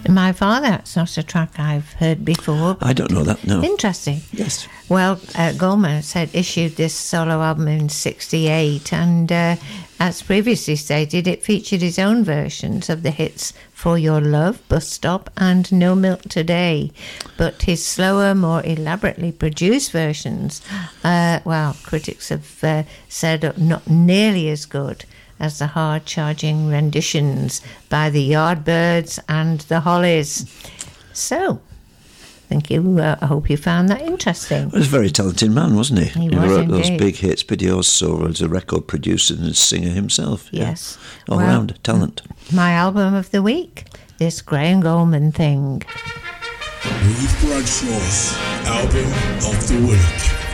My Father, that's not a track I've heard before. I don't know that, no. Interesting. Yes. Well, Goldman said issued this solo album in '68, and as previously stated, it featured his own versions of the hits For Your Love, Bus Stop, and No Milk Today. But his slower, more elaborately produced versions, critics have said are not nearly as good as the hard-charging renditions by the Yardbirds and the Hollies. So, thank you. I hope you found that interesting. He was a very talented man, wasn't he? He wrote indeed. those big hits, but he also was a record producer and a singer himself. Yes. Yeah. All-round talent. My album of the week, this Graham Goldman thing. Ruth Bradshaw's album of the week.